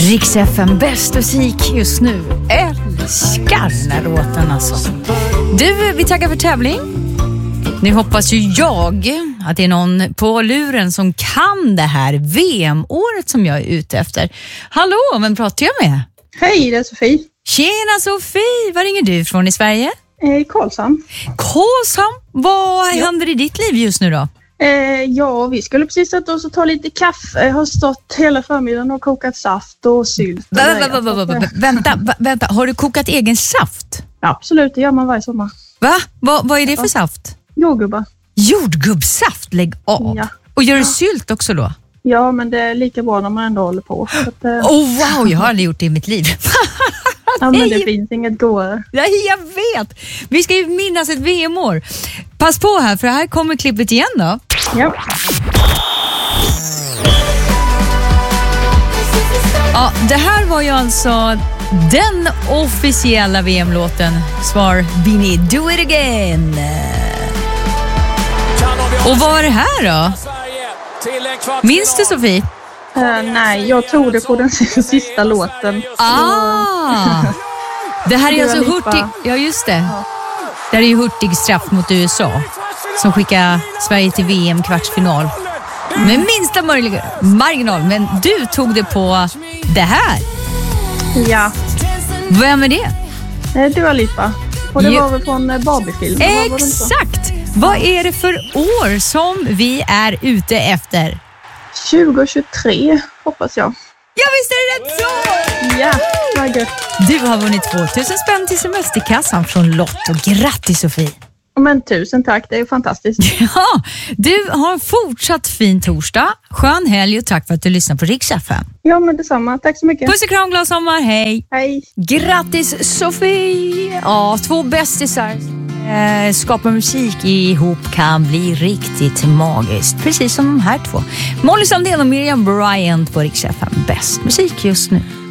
Rix FM, bäst musik just nu. Älskar den här låten alltså. Du, vi tackar för tävling. Nu hoppas ju jag att det är någon på luren som kan det här VM-året som jag är ute efter. Hallå, vem pratar jag med? Hej, det är Sofie. Tjena Sofie, var ringer du från i Sverige? Karlshamn. Karlshamn? Vad händer i ditt liv just nu då? Ja, vi skulle precis sätta oss och ta lite kaffe. Jag har stått hela förmiddagen och kokat saft och sylt. Vänta, har du kokat egen saft? Absolut, det gör man varje sommar. Va? Vad är det för saft? Jordgubbar. Jordgubbssaft, lägg av. Ja. Och gör du sylt också då? Ja, men det är lika bra när man ändå håller på. Så att, wow, jag har aldrig gjort det i mitt liv. Ja, men det finns inget godare. Ja, jag vet. Vi ska ju minnas ett VM-år. Pass på här, för här kommer klippet igen då. Ja. Ja, det här var ju alltså den officiella VM-låten. Svar Bini, Do It Again. Och vad var det här då? Minns du, Sofie? Nej, jag tog det på den sista låten. Det här är alltså Hurtig. Ja, just det. Det här är ju Hurtig straff mot USA som skickar Sverige till VM-kvartsfinal. Med minsta möjliga marginal. Men du tog det på det här. Ja. Vem är det? Dua Lipa. Och det var väl på en Barbie-film. Exakt! Vad är det för år som vi är ute efter? 2023, hoppas jag. Ja, visst är det rätt så! Ja, vad gött. Du har vunnit 2000 spänn till semesterkassan från Lotto. Grattis, Sofie! Men tusen tack, det är fantastiskt. Ja, du har en fortsatt fin torsdag. Skön helg och tack för att du lyssnar på Rix FM. Ja, men detsamma. Tack så mycket. Puss och kram, glad sommar, hej! Hej! Grattis, Sofie! Ja, två bästisar. Skapa musik ihop kan bli riktigt magiskt. Precis som de här två. Molly Sandén och Miriam Bryant på Rix FM. Bäst musik just nu.